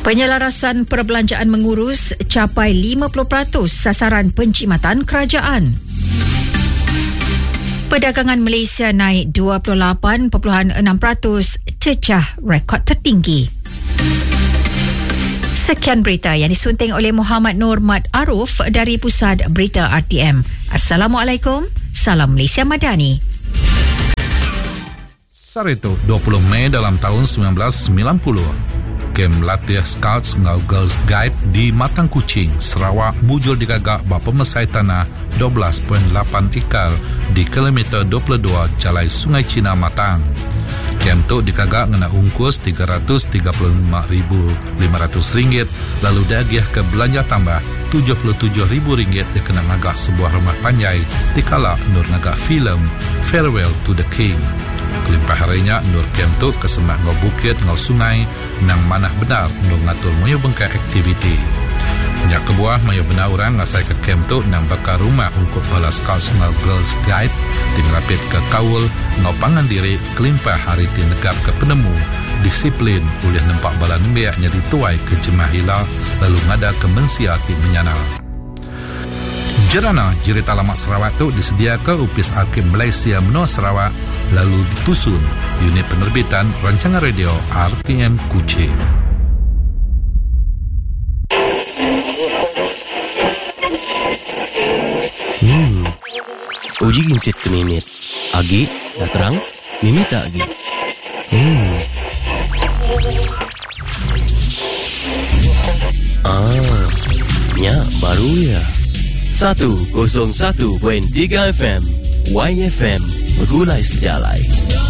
Penyelarasan perbelanjaan mengurus capai 50% sasaran penjimatan kerajaan. Perdagangan Malaysia naik 28.6%, cecah rekod tertinggi. Sekian berita yang disunting oleh Muhammad Nur Mat Aruf dari Pusat Berita RTM. Assalamualaikum, salam Malaysia Madani. Sarito 20 Mei dalam tahun 1990. Kem latih Scouts ngau Girls Guide di Matang Kuching, Sarawak mujur digagak bapa mesai tanah 12.8 ekar di kilometer 22 Jalai Sungai Cina Matang. Kem tu digagak ngena ungkus RM355,500, lalu dagiah ke belanja tambah RM77,000 dikena ngagak sebuah rumah panjai dikala Nur ngagak filem Farewell to the King. Kelimpah harinya Nur kem tu kesemak ngau bukit ngau sungai nang manah benar Nur ngatur mayu bengkai aktiviti. Nyak kebuah mayu benar orang ngasai ke kem tu nang bakar rumah ungkup bala Scouts ngau Girls Guide tingrapit ke kawul ngau pangan diri kelimpah hari tinegap ke penemu disiplin boleh nampak bala nembiaknya dituai ke jemah hilang lalu ngada ke mensia ti menyanal. Jerana jerit alamat Sarawak tu disedia ke Upis Arkib Malaysia Menua Sarawak lalu ditusun unit penerbitan rancangan radio RTM Kuching. Uji ginsit ke Mimit. Agi, dah terang? Mimit tak Agi? Ya, baru ya. 101.3 FM YFM Begulai Sejalai.